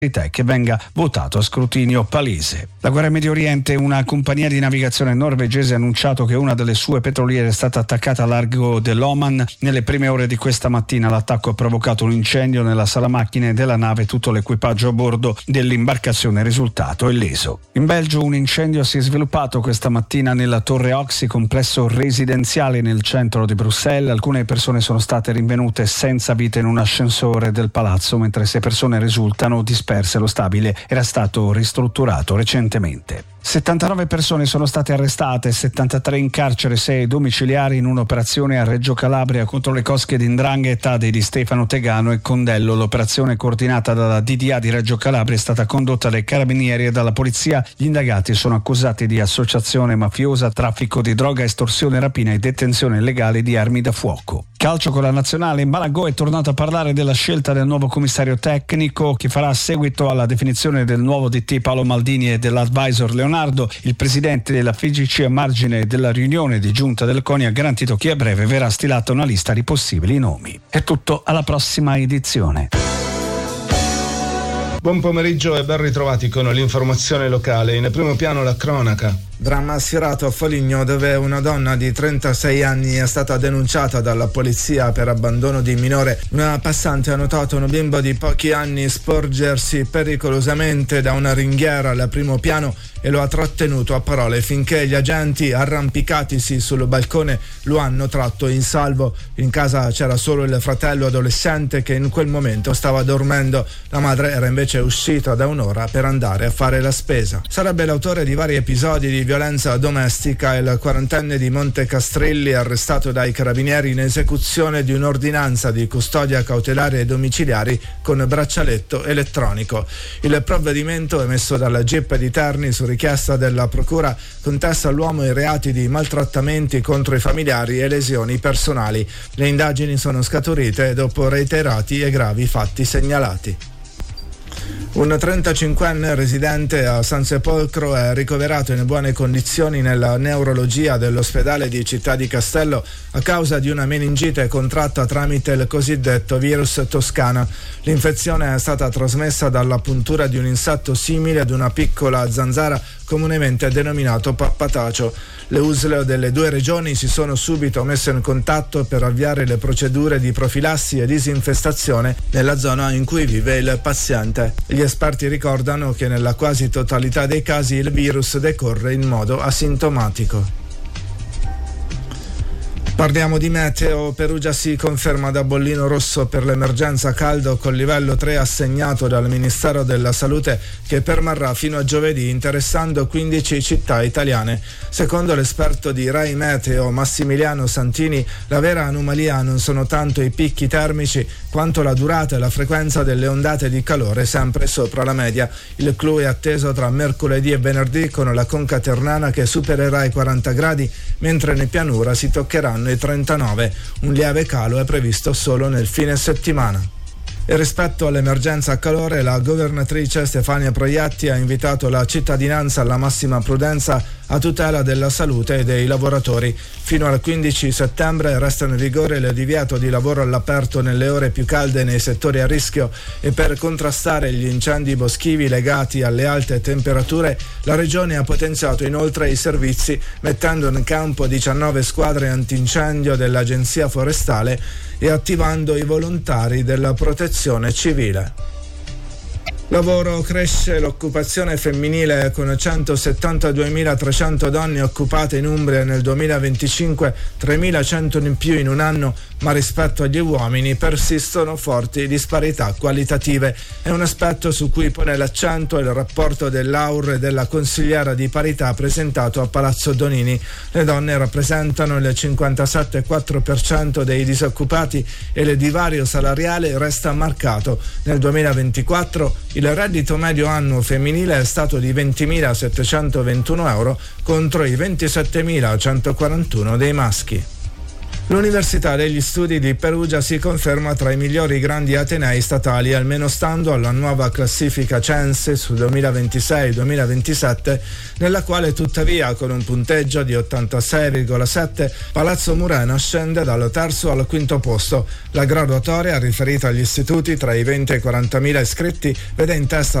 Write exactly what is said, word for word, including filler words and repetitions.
e che venga votato a scrutinio palese. La guerra in Medio Oriente, una compagnia di navigazione norvegese ha annunciato che una delle sue petroliere è stata attaccata al largo dell'Oman. Nelle prime ore di questa mattina l'attacco ha provocato un incendio nella sala macchine della nave, tutto l'equipaggio a bordo dell'imbarcazione è risultato illeso. In Belgio un incendio si è sviluppato questa mattina nella Torre Oxy, complesso residenziale nel centro di Bruxelles. Alcune persone sono state rinvenute senza vita in un ascensore del palazzo, mentre sei persone risultano disperse. Lo stabile era stato ristrutturato recentemente. settantanove persone sono state arrestate, settantatré in carcere, sei domiciliari in un'operazione a Reggio Calabria contro le cosche di 'Ndrangheta di Stefano Tegano e Condello. L'operazione coordinata dalla D D A di Reggio Calabria è stata condotta dai carabinieri e dalla polizia. Gli indagati sono accusati di associazione mafiosa, traffico di droga, estorsione, rapina e detenzione illegale di armi da fuoco. Calcio con la nazionale. Malagò è tornato a parlare della scelta del nuovo commissario tecnico che farà seguito alla definizione del nuovo D T Paolo Maldini e dell'advisor Leonardo. Il presidente della F I G C, a margine della riunione di giunta del CONI, ha garantito che a breve verrà stilata una lista di possibili nomi. È tutto, alla prossima edizione. Buon pomeriggio e ben ritrovati con l'informazione locale. In primo piano la cronaca. Dramma sfiorato a Foligno, dove una donna di trentasei anni è stata denunciata dalla polizia per abbandono di minore. Una passante ha notato un bimbo di pochi anni sporgersi pericolosamente da una ringhiera al primo piano e lo ha trattenuto a parole finché gli agenti, arrampicatisi sul balcone, lo hanno tratto in salvo. In casa c'era solo il fratello adolescente che in quel momento stava dormendo. La madre era invece uscita da un'ora per andare a fare la spesa. Sarebbe l'autore di vari episodi di violenza domestica il quarantenne di Montecastrilli, arrestato dai carabinieri in esecuzione di un'ordinanza di custodia cautelare e domiciliari con braccialetto elettronico. Il provvedimento emesso dalla G I P di Terni su richiesta della procura contesta all'uomo i reati di maltrattamenti contro i familiari e lesioni personali. Le indagini sono scaturite dopo reiterati e gravi fatti segnalati. Un trentacinquenne residente a San Sepolcro è ricoverato in buone condizioni nella neurologia dell'ospedale di Città di Castello a causa di una meningite contratta tramite il cosiddetto virus toscana. L'infezione è stata trasmessa dalla puntura di un insetto simile ad una piccola zanzara comunemente denominato pappatacio. Le U S L delle due regioni si sono subito messe in contatto per avviare le procedure di profilassi e disinfestazione nella zona in cui vive il paziente. Gli esperti ricordano che nella quasi totalità dei casi il virus decorre in modo asintomatico. Parliamo di meteo. Perugia si conferma da bollino rosso per l'emergenza caldo con livello tre assegnato dal Ministero della Salute, che permarrà fino a giovedì interessando quindici città italiane. Secondo l'esperto di Rai Meteo Massimiliano Santini, la vera anomalia non sono tanto i picchi termici quanto la durata e la frequenza delle ondate di calore sempre sopra la media. Il clou è atteso tra mercoledì e venerdì con la conca ternana che supererà i quaranta gradi, mentre in pianura si toccheranno i trentanove. Un lieve calo è previsto solo nel fine settimana. E rispetto all'emergenza calore, la governatrice Stefania Proietti ha invitato la cittadinanza alla massima prudenza a tutela della salute e dei lavoratori. Fino al quindici settembre resta in vigore il divieto di lavoro all'aperto nelle ore più calde nei settori a rischio e per contrastare gli incendi boschivi legati alle alte temperature la Regione ha potenziato inoltre i servizi mettendo in campo diciannove squadre antincendio dell'Agenzia Forestale e attivando i volontari della Protezione Civile. Lavoro: cresce l'occupazione femminile con centosettantaduemilatrecento donne occupate in Umbria nel duemilaventicinque, tremilacento in più in un anno, ma rispetto agli uomini persistono forti disparità qualitative. È un aspetto su cui pone l'accento il rapporto dell'A U R e della consigliera di parità presentato a Palazzo Donini. Le donne rappresentano il cinquantasette virgola quattro per cento dei disoccupati e il divario salariale resta marcato. Nel duemilaventiquattro il reddito medio annuo femminile è stato di ventimilasettecentoventuno euro contro i ventisettemilacentoquarantuno dei maschi. L'Università degli Studi di Perugia si conferma tra i migliori grandi atenei statali, almeno stando alla nuova classifica Censis duemilaventisei duemilaventisette, nella quale tuttavia con un punteggio di ottantasei virgola sette Palazzo Murena scende dal terzo al quinto posto. La graduatoria, riferita agli istituti tra i venti e i quarantamila iscritti, vede in testa